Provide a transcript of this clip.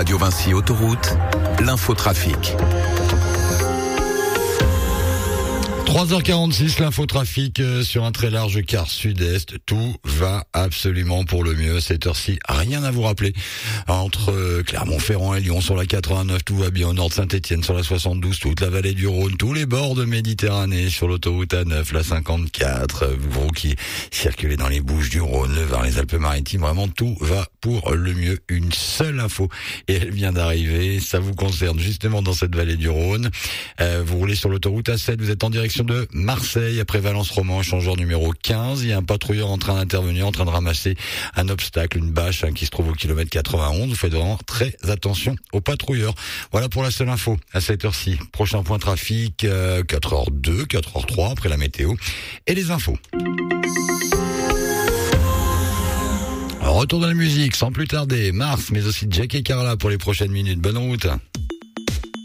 Radio Vinci Autoroute, l'infotrafic. 3h46, l'infotrafic sur un très large quart sud-est. Tout va absolument pour le mieux. À cette heure-ci, rien à vous rappeler. Entre Clermont-Ferrand et Lyon sur la 89, tout va bien. Au nord de Saint-Etienne sur la 72, toute la vallée du Rhône, tous les bords de Méditerranée sur l'autoroute A9, la 54. Vous qui circulez dans les Bouches du Rhône, le Var, les Alpes-Maritimes, vraiment tout va pour le mieux. Une seule info et elle vient d'arriver. Ça vous concerne justement dans cette vallée du Rhône. Vous roulez sur l'autoroute A7, vous êtes en direction de Marseille, après Valence-Roman, échangeur numéro 15. Il y a un patrouilleur en train d'intervenir, en train de ramasser un obstacle, une bâche qui se trouve au kilomètre 91. Vous faites vraiment très attention aux patrouilleurs. Voilà pour la seule info à cette heure-ci. Prochain point trafic, 4h02, 4h03 après la météo et les infos. Retour dans la musique, sans plus tarder, Mars, mais aussi Jack et Carla pour les prochaines minutes. Bonne route.